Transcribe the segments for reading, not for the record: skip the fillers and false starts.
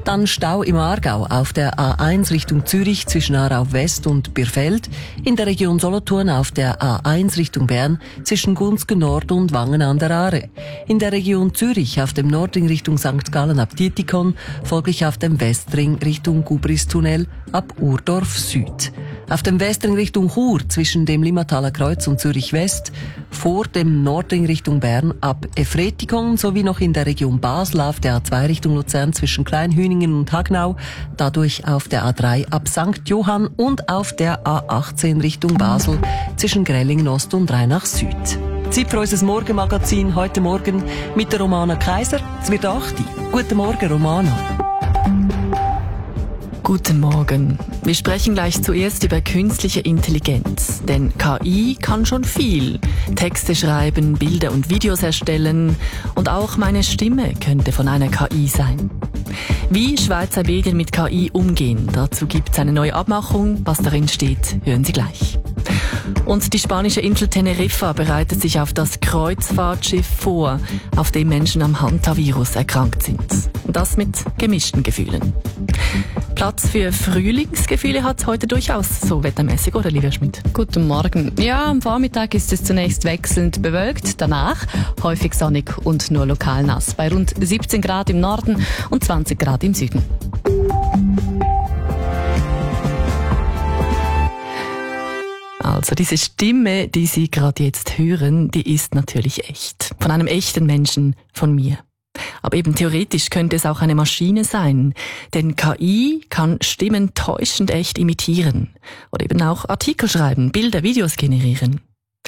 Dann Stau im Aargau auf der A1 Richtung Zürich zwischen Aarau West und Birfeld. In der Region Solothurn auf der A1 Richtung Bern zwischen Gunzgen Nord und Wangen an der Aare. In der Region Zürich auf dem Nordring Richtung St. Gallen ab Dietikon, folglich auf dem Westring Richtung Gubristunnel ab Urdorf Süd. Auf dem Westring Richtung Chur zwischen dem Limmataler Kreuz und Zürich West, vor dem Nordring Richtung Bern ab Efretikon sowie noch in der Region Basel auf der A2 Richtung Luzern zwischen Kleinhüningen und Hagnau, dadurch auf der A3 ab St. Johann und auf der A18 Richtung Basel zwischen Grellingen Ost und Rheinach Süd. Zeit für unser Morgenmagazin heute Morgen mit der Romana Kaiser. Es wird 8. Guten Morgen, Romana. Guten Morgen. Wir sprechen gleich zuerst über künstliche Intelligenz. Denn KI kann schon viel. Texte schreiben, Bilder und Videos erstellen. Und auch meine Stimme könnte von einer KI sein. Wie Schweizer Medien mit KI umgehen, dazu gibt es eine neue Abmachung. Was darin steht, hören Sie gleich. Und die spanische Insel Teneriffa bereitet sich auf das Kreuzfahrtschiff vor, auf dem Menschen am Hantavirus erkrankt sind. Und das mit gemischten Gefühlen. Platz für Frühlingsgefühle hat es heute durchaus, so wettermäßig, oder Livia Schmidt? Guten Morgen. Ja, am Vormittag ist es zunächst wechselnd bewölkt, danach häufig sonnig und nur lokal nass, bei rund 17 Grad im Norden und 20 Grad im Süden. Also diese Stimme, die Sie gerade jetzt hören, die ist natürlich echt. Von einem echten Menschen, von mir. Aber eben theoretisch könnte es auch eine Maschine sein. Denn KI kann Stimmen täuschend echt imitieren. Oder eben auch Artikel schreiben, Bilder, Videos generieren.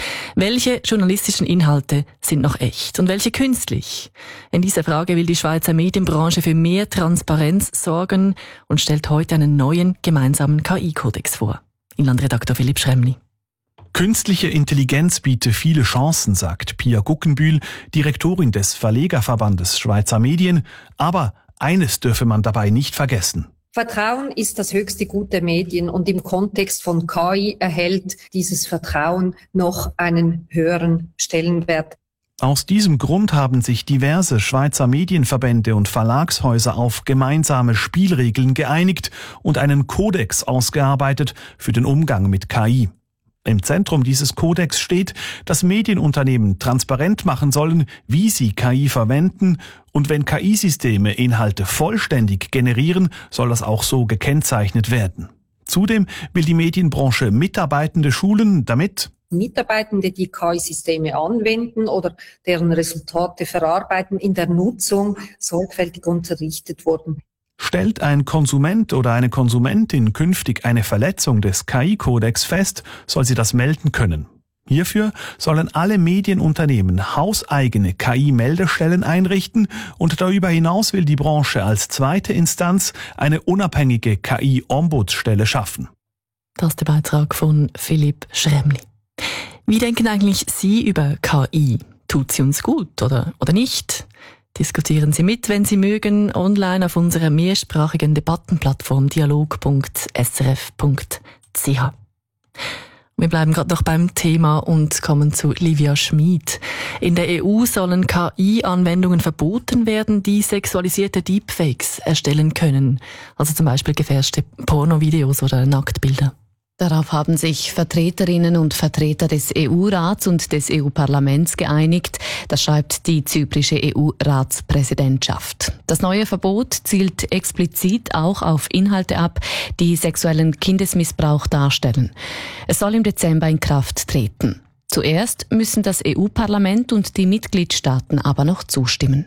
Welche journalistischen Inhalte sind noch echt und welche künstlich? In dieser Frage will die Schweizer Medienbranche für mehr Transparenz sorgen und stellt heute einen neuen gemeinsamen KI-Kodex vor. Inlandredaktor Philipp Schremli. Künstliche Intelligenz biete viele Chancen, sagt Pia Guggenbühl, Direktorin des Verlegerverbandes Schweizer Medien. Aber eines dürfe man dabei nicht vergessen. Vertrauen ist das höchste Gut der Medien und im Kontext von KI erhält dieses Vertrauen noch einen höheren Stellenwert. Aus diesem Grund haben sich diverse Schweizer Medienverbände und Verlagshäuser auf gemeinsame Spielregeln geeinigt und einen Kodex ausgearbeitet für den Umgang mit KI. Im Zentrum dieses Kodex steht, dass Medienunternehmen transparent machen sollen, wie sie KI verwenden, und wenn KI-Systeme Inhalte vollständig generieren, soll das auch so gekennzeichnet werden. Zudem will die Medienbranche Mitarbeitende schulen, damit Mitarbeitende, die KI-Systeme anwenden oder deren Resultate verarbeiten, in der Nutzung sorgfältig unterrichtet wurden. Stellt ein Konsument oder eine Konsumentin künftig eine Verletzung des KI-Kodex fest, soll sie das melden können. Hierfür sollen alle Medienunternehmen hauseigene KI-Meldestellen einrichten und darüber hinaus will die Branche als zweite Instanz eine unabhängige KI-Ombudsstelle schaffen. Das ist der Beitrag von Philipp Schremli. Wie denken eigentlich Sie über KI? Tut sie uns gut oder nicht? Diskutieren Sie mit, wenn Sie mögen, online auf unserer mehrsprachigen Debattenplattform dialog.srf.ch. Wir bleiben gerade noch beim Thema und kommen zu Livia Schmid. In der EU sollen KI-Anwendungen verboten werden, die sexualisierte Deepfakes erstellen können. Also zum Beispiel gefälschte Pornovideos oder Nacktbilder. Darauf haben sich Vertreterinnen und Vertreter des EU-Rats und des EU-Parlaments geeinigt. Das schreibt die zyprische EU-Ratspräsidentschaft. Das neue Verbot zielt explizit auch auf Inhalte ab, die sexuellen Kindesmissbrauch darstellen. Es soll im Dezember in Kraft treten. Zuerst müssen das EU-Parlament und die Mitgliedstaaten aber noch zustimmen.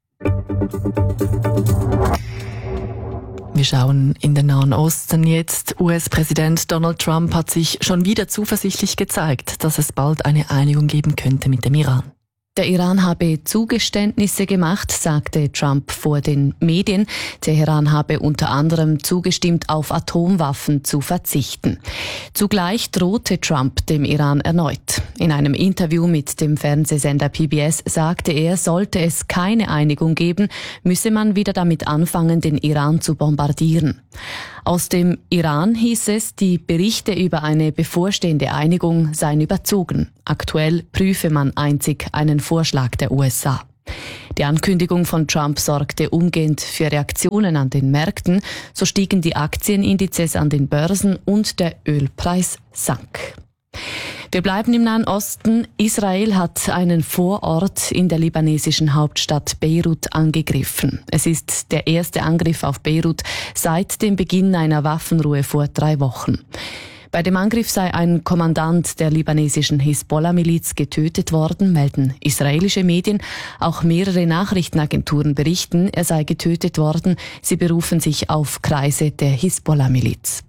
Wir schauen in den Nahen Osten jetzt. US-Präsident Donald Trump hat sich schon wieder zuversichtlich gezeigt, dass es bald eine Einigung geben könnte mit dem Iran. Der Iran habe Zugeständnisse gemacht, sagte Trump vor den Medien. Teheran habe unter anderem zugestimmt, auf Atomwaffen zu verzichten. Zugleich drohte Trump dem Iran erneut. In einem Interview mit dem Fernsehsender PBS sagte er, sollte es keine Einigung geben, müsse man wieder damit anfangen, den Iran zu bombardieren. Aus dem Iran hieß es, die Berichte über eine bevorstehende Einigung seien überzogen. Aktuell prüfe man einzig einen Vorschlag der USA. Die Ankündigung von Trump sorgte umgehend für Reaktionen an den Märkten. So stiegen die Aktienindizes an den Börsen und der Ölpreis sank. Wir bleiben im Nahen Osten. Israel hat einen Vorort in der libanesischen Hauptstadt Beirut angegriffen. Es ist der erste Angriff auf Beirut seit dem Beginn einer Waffenruhe vor 3 Wochen. Bei dem Angriff sei ein Kommandant der libanesischen Hisbollah-Miliz getötet worden, melden israelische Medien. Auch mehrere Nachrichtenagenturen berichten, er sei getötet worden. Sie berufen sich auf Kreise der Hisbollah-Miliz.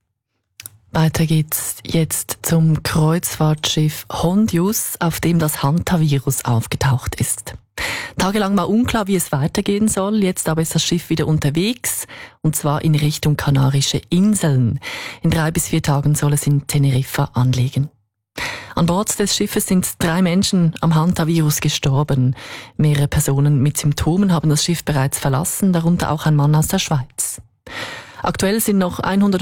Weiter geht's jetzt zum Kreuzfahrtschiff Hondius, auf dem das Hantavirus aufgetaucht ist. Tagelang war unklar, wie es weitergehen soll. Jetzt aber ist das Schiff wieder unterwegs, und zwar in Richtung Kanarische Inseln. In 3 bis 4 Tagen soll es in Teneriffa anlegen. An Bord des Schiffes sind 3 Menschen am Hantavirus gestorben. Mehrere Personen mit Symptomen haben das Schiff bereits verlassen, darunter auch ein Mann aus der Schweiz. Aktuell sind noch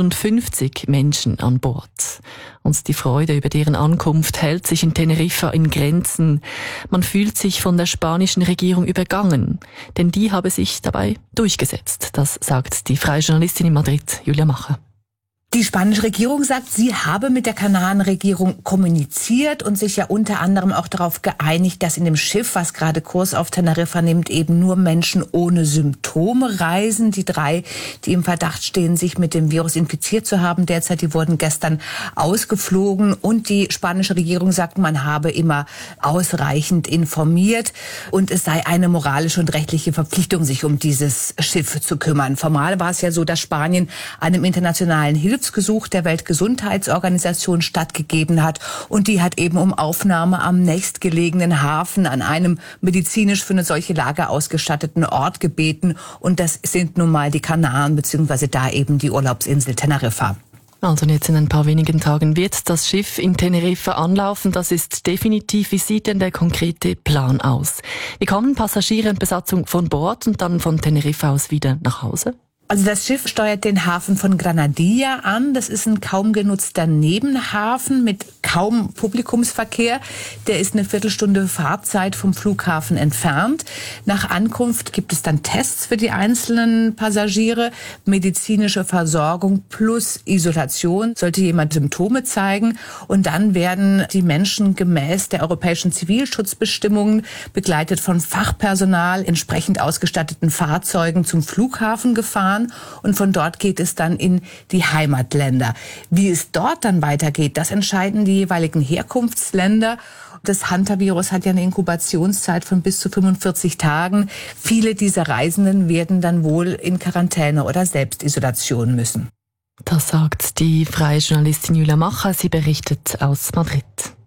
150 Menschen an Bord. Und die Freude über deren Ankunft hält sich in Teneriffa in Grenzen. Man fühlt sich von der spanischen Regierung übergangen, denn die habe sich dabei durchgesetzt. Das sagt die freie Journalistin in Madrid, Julia Macher. Die spanische Regierung sagt, sie habe mit der Kanaren-Regierung kommuniziert und sich ja unter anderem auch darauf geeinigt, dass in dem Schiff, was gerade Kurs auf Teneriffa nimmt, eben nur Menschen ohne Symptome reisen. Die 3, die im Verdacht stehen, sich mit dem Virus infiziert zu haben derzeit, die wurden gestern ausgeflogen. Und die spanische Regierung sagt, man habe immer ausreichend informiert und es sei eine moralische und rechtliche Verpflichtung, sich um dieses Schiff zu kümmern. Formal war es ja so, dass Spanien einem internationalen Hilfsgesuch der Weltgesundheitsorganisation stattgegeben hat, und die hat eben um Aufnahme am nächstgelegenen Hafen an einem medizinisch für eine solche Lage ausgestatteten Ort gebeten, und das sind nun mal die Kanaren bzw. da eben die Urlaubsinsel Teneriffa. Also jetzt in ein paar wenigen Tagen wird das Schiff in Teneriffa anlaufen. Das ist definitiv. Wie sieht denn der konkrete Plan aus? Wie kommen Passagiere und Besatzung von Bord und dann von Teneriffa aus wieder nach Hause? Also das Schiff steuert den Hafen von Granadilla an. Das ist ein kaum genutzter Nebenhafen mit kaum Publikumsverkehr. Der ist eine Viertelstunde Fahrzeit vom Flughafen entfernt. Nach Ankunft gibt es dann Tests für die einzelnen Passagiere, medizinische Versorgung plus Isolation, sollte jemand Symptome zeigen. Und dann werden die Menschen gemäß der europäischen Zivilschutzbestimmungen begleitet von Fachpersonal, entsprechend ausgestatteten Fahrzeugen zum Flughafen gefahren. Und von dort geht es dann in die Heimatländer. Wie es dort dann weitergeht, das entscheiden die jeweiligen Herkunftsländer. Das Hantavirus hat ja eine Inkubationszeit von bis zu 45 Tagen. Viele dieser Reisenden werden dann wohl in Quarantäne oder Selbstisolation müssen. Das sagt die freie Journalistin Julia Macher. Sie berichtet aus Madrid.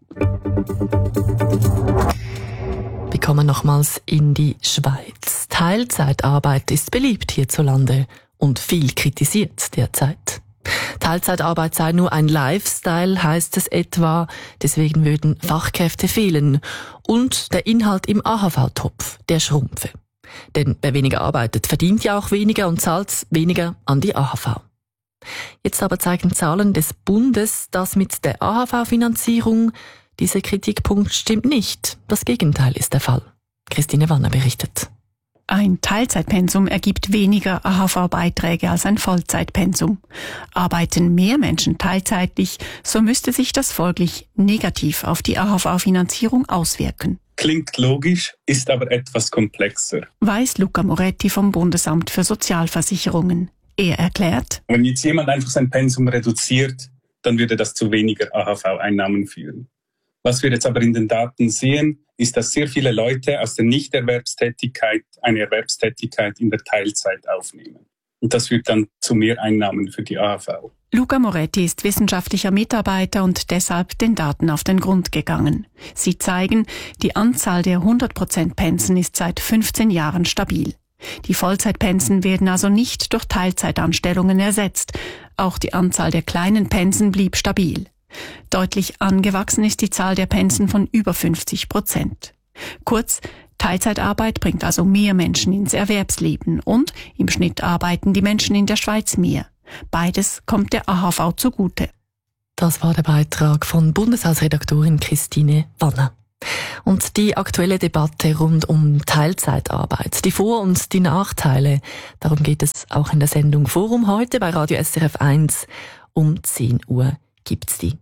Wir kommen nochmals in die Schweiz. Teilzeitarbeit ist beliebt hierzulande und viel kritisiert derzeit. Teilzeitarbeit sei nur ein Lifestyle, heißt es etwa. Deswegen würden Fachkräfte fehlen. Und der Inhalt im AHV-Topf, der schrumpfe. Denn wer weniger arbeitet, verdient ja auch weniger und zahlt weniger an die AHV. Jetzt aber zeigen Zahlen des Bundes, dass mit der AHV-Finanzierung dieser Kritikpunkt stimmt nicht. Das Gegenteil ist der Fall. Christine Wanner berichtet. Ein Teilzeitpensum ergibt weniger AHV-Beiträge als ein Vollzeitpensum. Arbeiten mehr Menschen teilzeitlich, so müsste sich das folglich negativ auf die AHV-Finanzierung auswirken. Klingt logisch, ist aber etwas komplexer. Weiß Luca Moretti vom Bundesamt für Sozialversicherungen. Er erklärt: Wenn jetzt jemand einfach sein Pensum reduziert, dann würde das zu weniger AHV-Einnahmen führen. Was wir jetzt aber in den Daten sehen, ist, dass sehr viele Leute aus der Nichterwerbstätigkeit eine Erwerbstätigkeit in der Teilzeit aufnehmen. Und das führt dann zu mehr Einnahmen für die AHV. Luca Moretti ist wissenschaftlicher Mitarbeiter und deshalb den Daten auf den Grund gegangen. Sie zeigen, die Anzahl der 100% Pensen ist seit 15 Jahren stabil. Die Vollzeitpensen werden also nicht durch Teilzeitanstellungen ersetzt. Auch die Anzahl der kleinen Pensen blieb stabil. Deutlich angewachsen ist die Zahl der Pensen von über 50%. Kurz, Teilzeitarbeit bringt also mehr Menschen ins Erwerbsleben und im Schnitt arbeiten die Menschen in der Schweiz mehr. Beides kommt der AHV zugute. Das war der Beitrag von Bundeshausredaktorin Christine Wanner. Und die aktuelle Debatte rund um Teilzeitarbeit, die Vor- und die Nachteile, darum geht es auch in der Sendung Forum heute bei Radio SRF 1. Um 10 Uhr gibt's die.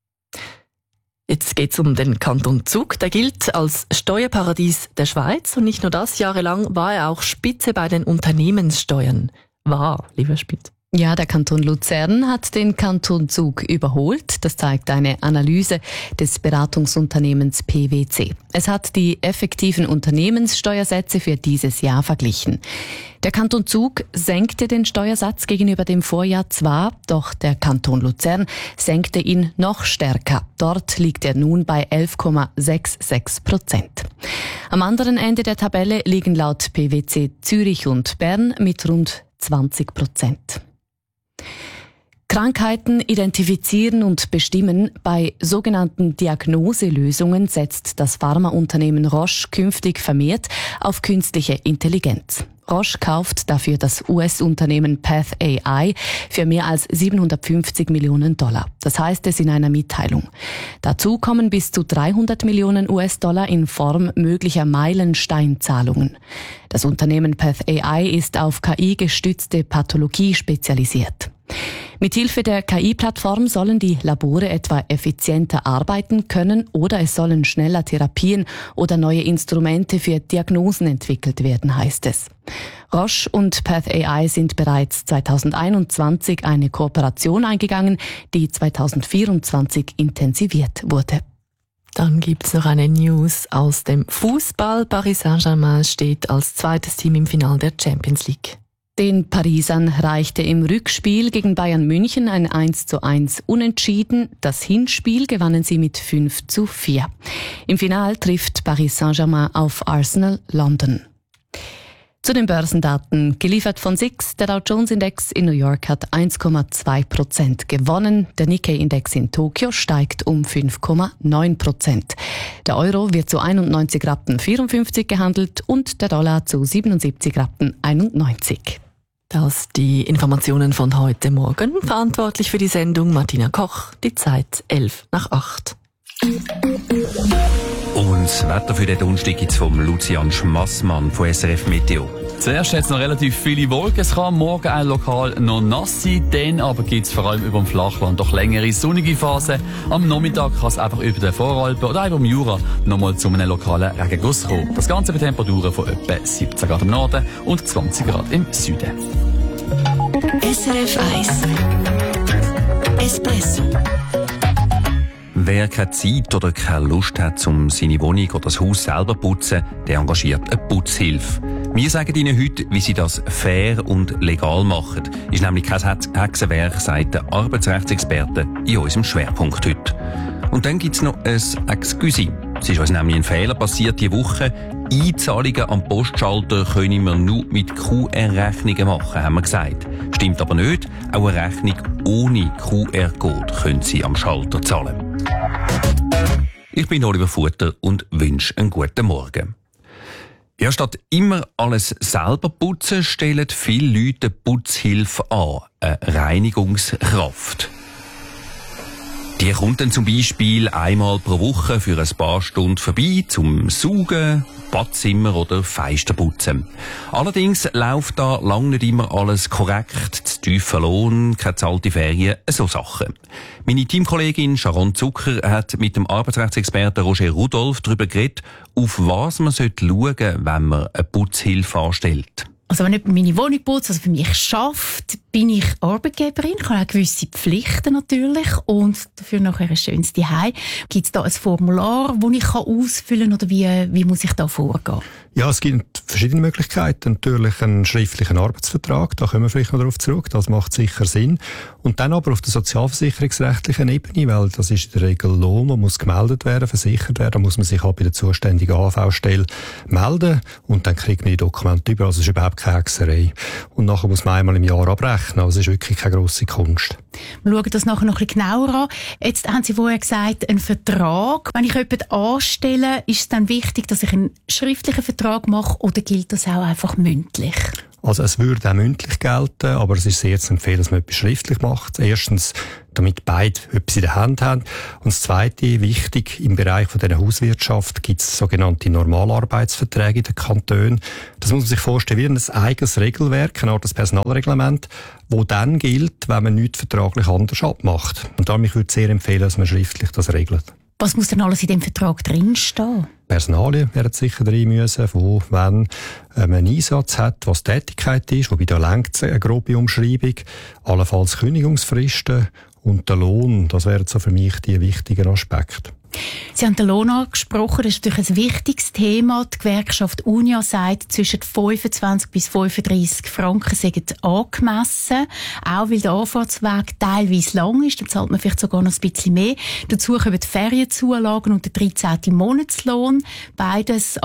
Jetzt geht's um den Kanton Zug. Der gilt als Steuerparadies der Schweiz und nicht nur das, jahrelang war er auch Spitze bei den Unternehmenssteuern. Lieber Schmidt. Ja, der Kanton Luzern hat den Kanton Zug überholt. Das zeigt eine Analyse des Beratungsunternehmens PwC. Es hat die effektiven Unternehmenssteuersätze für dieses Jahr verglichen. Der Kanton Zug senkte den Steuersatz gegenüber dem Vorjahr zwar, doch der Kanton Luzern senkte ihn noch stärker. Dort liegt er nun bei 11,66%. Am anderen Ende der Tabelle liegen laut PwC Zürich und Bern mit rund 20%. Krankheiten identifizieren und bestimmen. Bei sogenannten Diagnoselösungen setzt das Pharmaunternehmen Roche künftig vermehrt auf künstliche Intelligenz. Roche kauft dafür das US-Unternehmen PathAI für mehr als $750 Millionen. Das heißt es in einer Mitteilung. Dazu kommen bis zu $300 Millionen in Form möglicher Meilensteinzahlungen. Das Unternehmen PathAI ist auf KI-gestützte Pathologie spezialisiert. Mithilfe der KI-Plattform sollen die Labore etwa effizienter arbeiten können oder es sollen schneller Therapien oder neue Instrumente für Diagnosen entwickelt werden, heißt es. Roche und PathAI sind bereits 2021 eine Kooperation eingegangen, die 2024 intensiviert wurde. Dann gibt's noch eine News aus dem Fußball. Paris Saint-Germain steht als zweites Team im Finale der Champions League. Den Parisern reichte im Rückspiel gegen Bayern München ein 1:1 Unentschieden. Das Hinspiel gewannen sie mit 5:4. Im Final trifft Paris Saint-Germain auf Arsenal London. Zu den Börsendaten, geliefert von SIX, der Dow Jones Index in New York hat 1,2% gewonnen. Der Nikkei-Index in Tokio steigt um 5,9%. Der Euro wird zu 91,54 Rappen gehandelt und der Dollar zu 77,91 Rappen. Das die Informationen von heute Morgen. Verantwortlich für die Sendung Martina Koch. Die Zeit 7:55. Und das Wetter für den Donnerstag gibt es vom Lucian Schmassmann von SRF Meteo. Zuerst hat es noch relativ viele Wolken. Es kann morgen auch lokal noch nass sein, dann aber gibt es vor allem über dem Flachland doch längere sonnige Phasen. Am Nachmittag kann es einfach über den Voralpen oder auch über dem Jura nochmal zu einem lokalen Regenguss kommen. Das Ganze bei Temperaturen von etwa 17 Grad im Norden und 20 Grad im Süden. SRF 1 Espresso. Wer keine Zeit oder keine Lust hat, um seine Wohnung oder das Haus selber zu putzen, der engagiert eine Putzhilfe. Wir sagen Ihnen heute, wie Sie das fair und legal machen. Ist nämlich kein Hexenwerk, sagt der Arbeitsrechtsexperte in unserem Schwerpunkt heute. Und dann gibt's noch ein Excuse. Es ist uns nämlich ein Fehler passiert diese Woche. Einzahlungen am Postschalter können wir nur mit QR-Rechnungen machen, haben wir gesagt. Stimmt aber nicht. Auch eine Rechnung ohne QR-Code können Sie am Schalter zahlen. Ich bin Oliver Futter und wünsche einen guten Morgen. Ja, statt immer alles selber putzen, stellen viele Leute Putzhilfe an, eine Reinigungskraft. Die kommt dann zum Beispiel einmal pro Woche für ein paar Stunden vorbei zum Saugen, Badzimmer oder Fenster putzen. Allerdings läuft da lang nicht immer alles korrekt, zu tiefer Lohn, keine zahlte Ferien, so Sachen. Meine Teamkollegin Sharon Zucker hat mit dem Arbeitsrechtsexperten Roger Rudolph darüber geredet, auf was man schauen sollte, wenn man eine Putzhilfe anstellt. Also wenn ich meine Wohnung putze, also für mich schafft, bin ich Arbeitgeberin, ich habe auch gewisse Pflichten natürlich und dafür nachher ein schönes Zuhause. Gibt es da ein Formular, das ich ausfüllen kann oder wie muss ich da vorgehen? Ja, es gibt verschiedene Möglichkeiten. Natürlich einen schriftlichen Arbeitsvertrag, da kommen wir vielleicht noch darauf zurück, das macht sicher Sinn. Und dann aber auf der sozialversicherungsrechtlichen Ebene, weil das ist in der Regel Lohn, man muss gemeldet werden, versichert werden, da muss man sich halt bei der zuständigen AHV-Stelle melden und dann kriegt man die Dokumente über, also es ist überhaupt keine Hexerei. Und nachher muss man einmal im Jahr abrechnen, also es ist wirklich keine grosse Kunst. Wir schauen das nachher noch ein bisschen genauer an. Jetzt haben Sie vorher gesagt, ein Vertrag. Wenn ich jemanden anstelle, ist es dann wichtig, dass ich einen schriftlichen Vertrag mache oder gilt das auch einfach mündlich? Also es würde auch mündlich gelten, aber es ist sehr zu empfehlen, dass man etwas schriftlich macht. Erstens, damit beide etwas in der Hand haben. Und das Zweite, wichtig, im Bereich von dieser Hauswirtschaft gibt es sogenannte Normalarbeitsverträge in den Kantonen. Das muss man sich vorstellen wie ein eigenes Regelwerk, eine Art das Personalreglement, das dann gilt, wenn man nichts vertraglich anders abmacht. Und darum, ich würde sehr empfehlen, dass man schriftlich das regelt. Was muss denn alles in dem Vertrag drinstehen? Personalien werden sicher drin müssen, wo, wenn man einen Einsatz hat, was Tätigkeit ist, wobei da lenkt eine grobe Umschreibung, allenfalls Kündigungsfristen und der Lohn, das wären so für mich die wichtigen Aspekte. Sie haben den Lohn angesprochen, das ist natürlich ein wichtiges Thema. Die Gewerkschaft Unia sagt, zwischen 25 bis 35 Franken sind angemessen. Auch weil der Anfahrtsweg teilweise lang ist, dann zahlt man vielleicht sogar noch ein bisschen mehr. Dazu kommen die Ferienzulagen und der 13. Monatslohn. Beides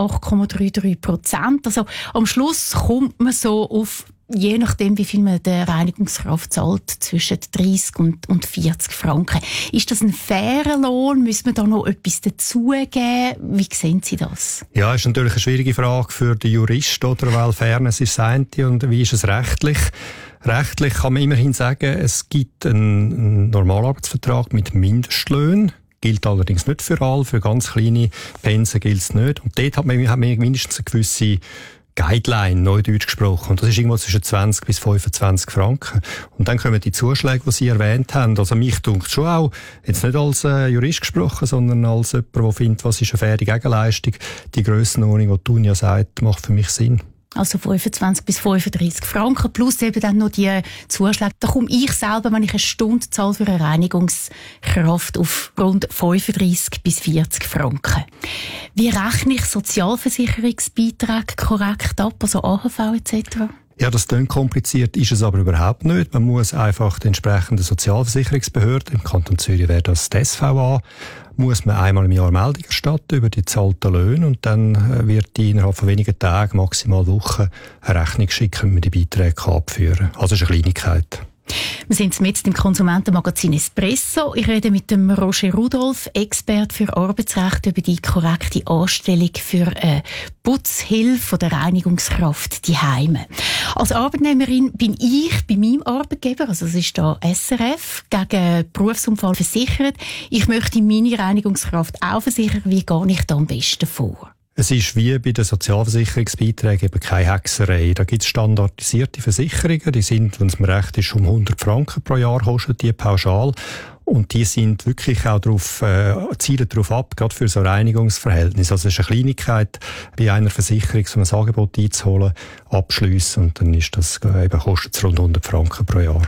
8,33%. Also am Schluss kommt man so auf, je nachdem, wie viel man der Reinigungskraft zahlt, zwischen 30 und 40 Franken. Ist das ein fairer Lohn? Müssen wir da noch etwas dazugeben? Wie sehen Sie das? Ja, ist natürlich eine schwierige Frage für die Juristen, oder? Weil Fairness ist das eine und wie ist es rechtlich? Rechtlich kann man immerhin sagen, es gibt einen Normalarbeitsvertrag mit Mindestlöhnen. Gilt allerdings nicht für alle, für ganz kleine Pensen gilt es nicht. Und dort hat man mindestens eine gewisse Guideline, neudeutsch gesprochen. Und das ist irgendwo zwischen 20 bis 25 Franken. Und dann kommen die Zuschläge, die Sie erwähnt haben. Also mich dunkt schon auch, jetzt nicht als Jurist gesprochen, sondern als jemand, der findet, was ist eine faire Gegenleistung. Die Grössenordnung, die Dunja sagt, macht für mich Sinn. Also 25 bis 35 Franken plus eben dann noch die Zuschläge. Da komme ich selber, wenn ich eine Stunde zahle für eine Reinigungskraft, auf rund 35 bis 40 Franken. Wie rechne ich Sozialversicherungsbeiträge korrekt ab, also AHV etc.? Ja, das klingt kompliziert, ist es aber überhaupt nicht. Man muss einfach die entsprechende Sozialversicherungsbehörde, im Kanton Zürich wäre das die SVA, muss man einmal im Jahr Meldung erstatten über die zahlten Löhne und dann wird die innerhalb von wenigen Tagen, maximal Wochen, eine Rechnung schicken, wenn man die Beiträge abführen kann. Also es ist eine Kleinigkeit. Wir sind jetzt im Konsumentenmagazin Espresso. Ich rede mit dem Roger Rudolph, Experte für Arbeitsrecht, über die korrekte Anstellung für eine Putzhilfe oder Reinigungskraft die Heime. Als Arbeitnehmerin bin ich bei meinem Arbeitgeber, also das ist da SRF, gegen Berufsunfall versichert. Ich möchte meine Reinigungskraft auch versichern. Wie gehe ich da am besten vor? Es ist wie bei den Sozialversicherungsbeiträgen eben keine Hexerei. Da gibt es standardisierte Versicherungen, die sind, wenn es mir recht ist, um 100 Franken pro Jahr kosten die pauschal. Und die sind wirklich auch zielen darauf ab, gerade für so ein Reinigungsverhältnis. Also es ist eine Kleinigkeit, bei einer Versicherung so ein Angebot einzuholen, abschliessen und dann ist das eben, kostet es rund 100 Franken pro Jahr.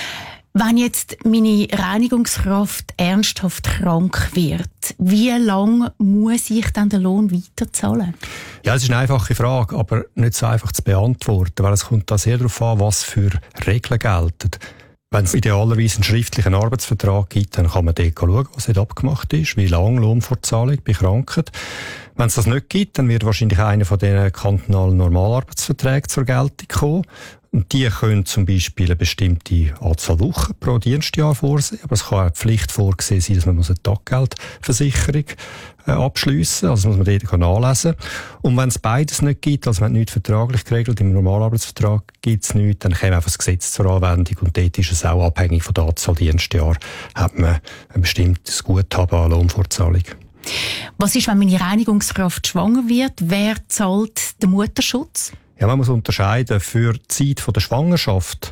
Wenn jetzt meine Reinigungskraft ernsthaft krank wird, wie lange muss ich dann den Lohn weiterzahlen? Ja, es ist eine einfache Frage, aber nicht so einfach zu beantworten, weil es kommt da sehr darauf an, was für Regeln gelten. Wenn es idealerweise einen schriftlichen Arbeitsvertrag gibt, dann kann man dort schauen, was dort abgemacht ist, wie lange Lohnfortzahlung bei Krankheit. Wenn es das nicht gibt, dann wird wahrscheinlich einer von diesen kantonalen Normalarbeitsverträgen zur Geltung kommen. Und die können zum Beispiel eine bestimmte Anzahl Wochen pro Dienstjahr vorsehen. Aber es kann auch eine Pflicht vorgesehen sein, dass man eine Taggeldversicherung abschliessen muss. Also muss man dort nachlesen. Und wenn es beides nicht gibt, also wenn nichts vertraglich geregelt, im Normalarbeitsvertrag gibt es nichts, dann kommt einfach das Gesetz zur Anwendung. Und dort ist es auch abhängig von der Anzahl Dienstjahre, hat man ein bestimmtes Guthaben an Lohnfortzahlung. Was ist, wenn meine Reinigungskraft schwanger wird? Wer zahlt den Mutterschutz? Ja, man muss unterscheiden. Für die Zeit der Schwangerschaft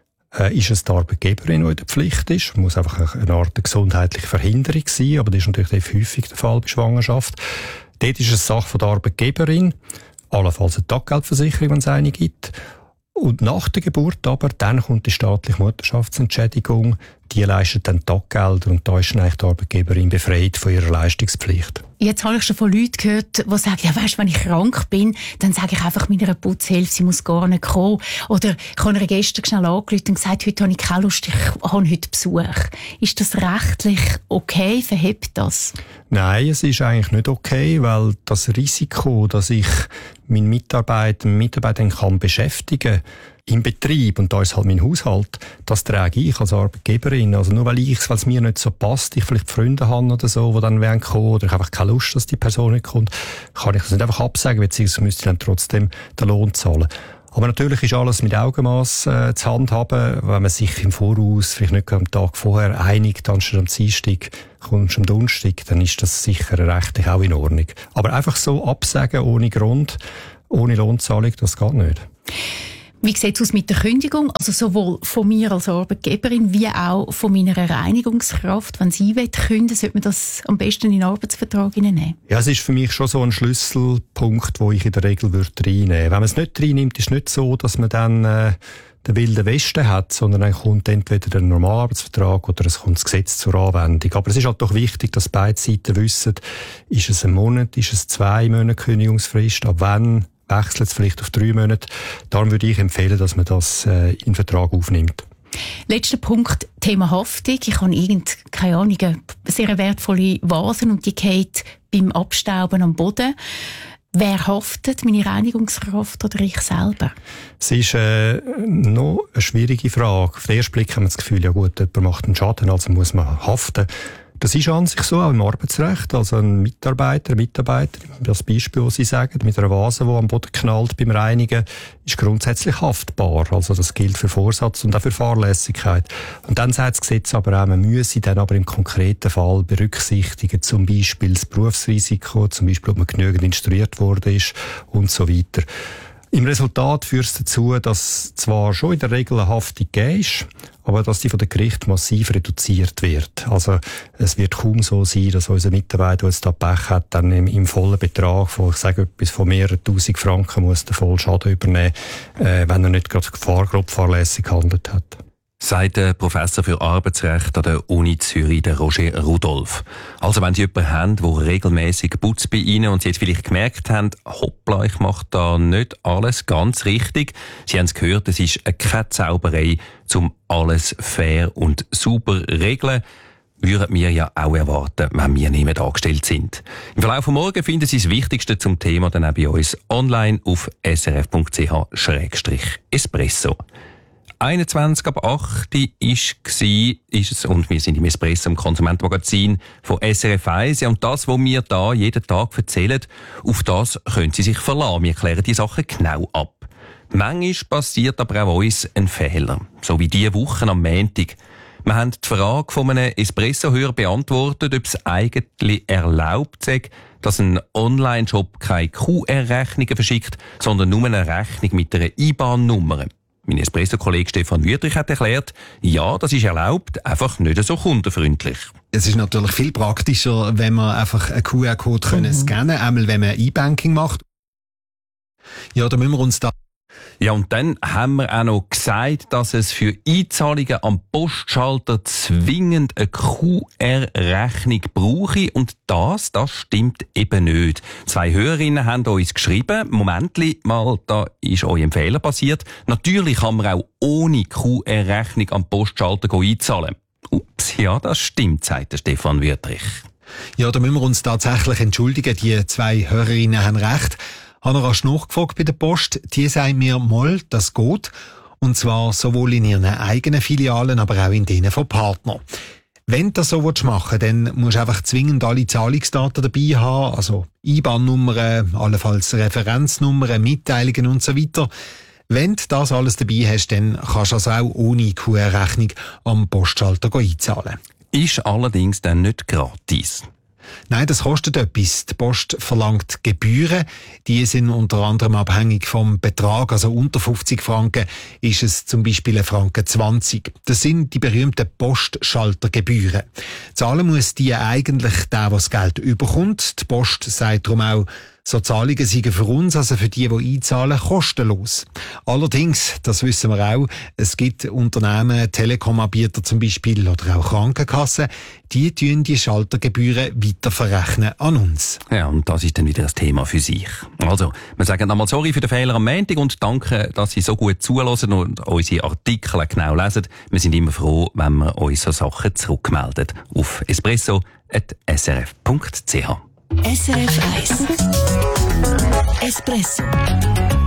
ist es die Arbeitgeberin, die in der Pflicht ist. Es muss einfach eine Art gesundheitliche Verhinderung sein, aber das ist natürlich häufig der Fall bei Schwangerschaft. Dort ist es Sache der Arbeitgeberin, allenfalls eine Taggeldversicherung, wenn es eine gibt. Und nach der Geburt aber, dann kommt die staatliche Mutterschaftsentschädigung, die leistet dann Taggelder und da ist dann eigentlich die Arbeitgeberin befreit von ihrer Leistungspflicht. Jetzt habe ich schon von Leuten gehört, die sagen, ja weisst, wenn ich krank bin, dann sage ich einfach meiner Putzhilfe, sie muss gar nicht kommen. Oder ich habe ihr gestern schnell angerufen und gesagt, heute habe ich keine Lust, ich habe heute Besuch. Ist das rechtlich okay? Verhebt das? Nein, es ist eigentlich nicht okay, weil das Risiko, dass ich meinen Mitarbeiter kann beschäftigen im Betrieb, und da ist halt mein Haushalt, das trage ich als Arbeitgeberin. Also nur weil es mir nicht so passt, ich vielleicht Freunde habe oder so, die dann kommen wollen, oder ich habe einfach keine Lust, dass die Person nicht kommt, kann ich das nicht einfach absagen, beziehungsweise müsste ich dann trotzdem den Lohn zahlen. Aber natürlich ist alles mit Augenmaß zu handhaben. Wenn man sich im Voraus, vielleicht nicht am Tag vorher, einigt, dann schon am Dienstag, kommst du am Donnerstag, dann ist das sicher rechtlich auch in Ordnung. Aber einfach so absagen ohne Grund, ohne Lohnzahlung, das geht nicht. Wie sieht es aus mit der Kündigung? Also sowohl von mir als Arbeitgeberin wie auch von meiner Reinigungskraft. Wenn sie kündigen, sollte man das am besten in den Arbeitsvertrag hineinnehmen? Ja, es ist für mich schon so ein Schlüsselpunkt, wo ich in der Regel reinnehmen würde. Wenn man es nicht reinnimmt, ist es nicht so, dass man dann den wilden Westen hat, sondern dann kommt entweder der Normalarbeitsvertrag oder es kommt das Gesetz zur Anwendung. Aber es ist halt doch wichtig, dass beide Seiten wissen, ist es ein Monat, ist es 2 Monate Kündigungsfrist, ab wann wechselt es vielleicht auf 3 Monate. Darum würde ich empfehlen, dass man das in den Vertrag aufnimmt. Letzter Punkt, Thema Haftung. Ich habe keine Ahnung, eine sehr wertvolle Vase und die geht beim Abstauben am Boden. Wer haftet? Meine Reinigungskraft oder ich selber? Es ist noch eine schwierige Frage. Auf den ersten Blick haben wir das Gefühl, ja gut, jemand macht einen Schaden, also muss man haften. Das ist an sich so, auch im Arbeitsrecht. Also ein Mitarbeiter, das Beispiel, das Sie sagen, mit einer Vase, die am Boden knallt beim Reinigen, ist grundsätzlich haftbar. Also das gilt für Vorsatz und auch für Fahrlässigkeit. Und dann sagt das Gesetz aber auch, man müsse dann aber im konkreten Fall berücksichtigen, zum Beispiel das Berufsrisiko, zum Beispiel, ob man genügend instruiert worden ist und so weiter. Im Resultat führt es dazu, dass zwar schon in der Regel eine Haftung gegeben ist, aber dass die von den Gerichten massiv reduziert wird. Also es wird kaum so sein, dass unser Mitarbeiter, der jetzt da Pech hat, dann im vollen Betrag von, ich sage etwas von mehreren tausend Franken muss den vollen Schaden übernehmen, wenn er nicht gerade grob fahrlässig gehandelt hat. Sagt der Professor für Arbeitsrecht an der Uni Zürich, der Roger Rudolph. Also wenn Sie jemanden haben, der regelmäßig putzt bei Ihnen und Sie jetzt vielleicht gemerkt haben, hoppla, ich mache da nicht alles ganz richtig. Sie haben es gehört, es ist keine Zauberei, um alles fair und sauber regeln. Würden wir ja auch erwarten, wenn wir nicht angestellt sind. Im Verlauf von morgen finden Sie das Wichtigste zum Thema dann auch bei uns online auf srf.ch/espresso. 21 ab 8 ist es, und wir sind im Espresso, im Konsumentenmagazin von SRF 1. Und das, was wir da jeden Tag erzählen, auf das können Sie sich verlassen. Wir klären die Sachen genau ab. Manchmal passiert aber auch uns ein Fehler. So wie diese Woche am Montag. Wir haben die Frage von einem Espresso-Hörer beantwortet, ob es eigentlich erlaubt sei, dass ein Online-Shop keine QR-Rechnungen verschickt, sondern nur eine Rechnung mit einer IBAN-Nummer. Mein Espresso-Kollege Stefan Wüthrich hat erklärt, ja, das ist erlaubt, einfach nicht so kundenfreundlich. Es ist natürlich viel praktischer, wenn man einfach einen QR-Code scannen kann, einmal wenn man E-Banking macht. Ja, da müssen wir uns da... Ja, und dann haben wir auch noch gesagt, dass es für Einzahlungen am Postschalter zwingend eine QR-Rechnung brauche. Und das stimmt eben nicht. 2 Hörerinnen haben uns geschrieben, Momentli mal, da ist euch ein Fehler passiert. Natürlich kann man auch ohne QR-Rechnung am Postschalter einzahlen. Ups, ja, das stimmt, sagt der Stefan Wüthrich. Ja, da müssen wir uns tatsächlich entschuldigen. Die 2 Hörerinnen haben recht. Habe rasch nachgefragt bei der Post. Die sagen mir mal, das geht. Und zwar sowohl in ihren eigenen Filialen, aber auch in denen von Partnern. Wenn du das so machen willst, dann musst du einfach zwingend alle Zahlungsdaten dabei haben, also IBAN-Nummern, allenfalls Referenznummern, Mitteilungen und so weiter. Wenn du das alles dabei hast, dann kannst du also auch ohne QR-Rechnung am Postschalter einzahlen. Ist allerdings dann nicht gratis. Nein, das kostet etwas. Die Post verlangt Gebühren. Die sind unter anderem abhängig vom Betrag. Also unter 50 Franken ist es zum Beispiel 1,20 Franken. Das sind die berühmten Postschaltergebühren. Zahlen muss die eigentlich der das Geld überkommt. Die Post sagt darum auch, so Zahlungen sind für uns, also für die einzahlen, kostenlos. Allerdings, das wissen wir auch, es gibt Unternehmen, Telekom-Anbieter zum Beispiel oder auch Krankenkassen, die tun die Schaltergebühren weiter verrechnen an uns. Ja, und das ist dann wieder das Thema für sich. Also, wir sagen nochmal sorry für den Fehler am Montag und danke, dass Sie so gut zuhören und unsere Artikel genau lesen. Wir sind immer froh, wenn wir uns so Sachen zurückmelden. Auf espresso@srf.ch. SRF 1 Espresso